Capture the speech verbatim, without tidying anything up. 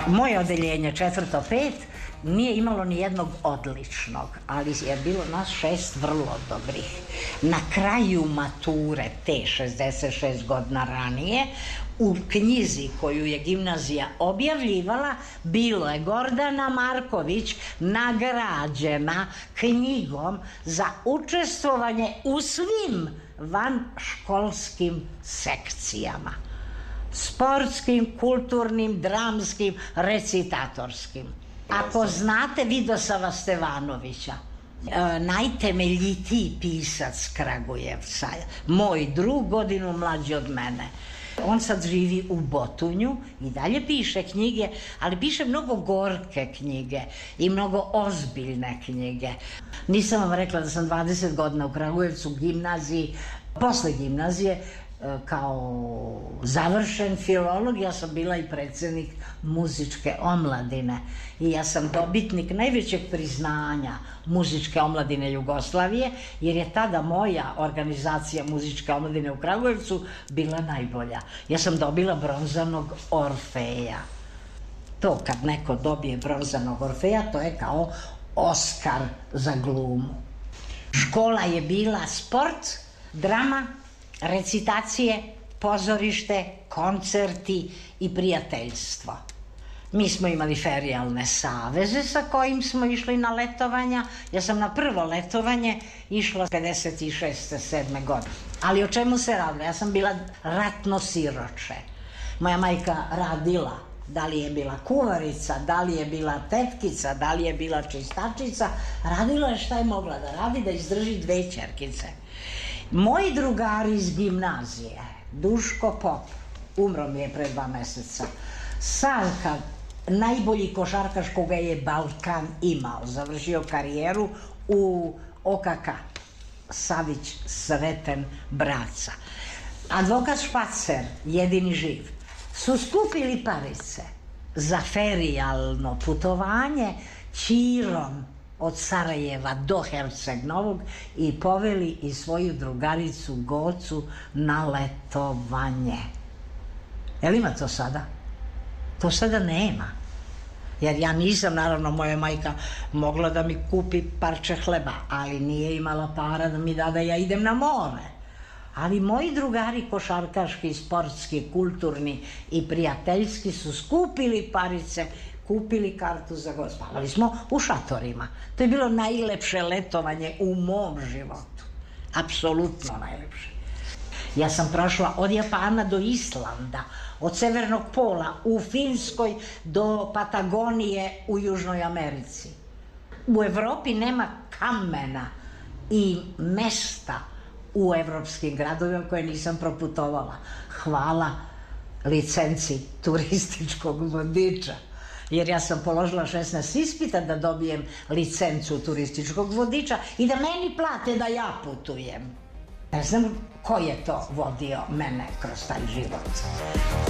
Moje odeljenje, četvrto pet, nije imalo ni jednog odličnog, ali je bilo nas šest vrlo dobrih. Na kraju mature, te šezdeset šest godina ranije, u knjizi koju je gimnazija objavljivala, bilo je Gordana Marković nagrađena knjigom za učestvovanje u svim vanškolskim sekcijama. Sportskim, kulturnim, dramskim, recitatorskim. Ako znate Vidosava Stevanovića, najtemeljitiji pisac Kragujevca, moj drug, godinu mlađi od mene. On sad živi u Botunju i dalje piše knjige, ali piše mnogo gorke knjige i mnogo ozbiljne knjige. Nisam vam rekla da sam dvadeset godina u Kragujevcu, u gimnaziji, posle gimnazije, kao završen filolog, ja sam bila i predsjednik muzičke omladine i ja sam dobitnik najvećeg priznanja muzičke omladine Jugoslavije, jer je tada moja organizacija muzičke omladine u Kragujevcu bila najbolja. Ja sam dobila bronzanog Orfeja. To kad neko dobije bronzanog Orfeja, to je kao Oskar za glumu. Škola je bila sport, drama, recitacije, pozorište, koncerti i prijateljstvo. Mi smo imali ferijalne saveze sa kojim smo išli na letovanja. Ja sam na prvo letovanje išla pedeset šeste sedme godine. Ali o čemu se radilo? Ja sam bila ratno siroče. Moja majka radila, da li je bila kuvarica, da li je bila tetkica, da li je bila čistačica, radila je šta je mogla da radi, da izdrži dve ćerkice. Moji drugari iz gimnazije, Duško Pop, umro mi je pre dva meseca, Savka, najbolji košarkaš koga je Balkan imao, završio karijeru u O K K, Savić Sreten Braca. Advokat Špacer, jedini živ, su skupili parice za ferijalno putovanje Ćirom od Sarajeva do Herceg Novog i poveli i svoju drugaricu Gocu na letovanje. Jel ima to sada? To sada nema. Jer ja nisam, naravno, moja majka mogla da mi kupi parče hleba, ali nije imala para da mi da da ja idem na more. Ali moji drugari košarkaški, sportski, kulturni i prijateljski su skupili parice, kupili kartu za gost. Spavali smo u šatorima. To je bilo najlepše letovanje u mom životu. Apsolutno najlepše. Ja sam prošla od Japana do Islanda, od Severnog pola u Finskoj do Patagonije u Južnoj Americi. U Evropi nema kamena i mesta u evropskim gradovima koje nisam proputovala. Hvala licenci turističkog vodiča. Jer ja sam položila šesnaest ispita da dobijem licencu turističkog vodiča i da meni plate da ja putujem. Ne znam ko je to vodio mene kroz taj život.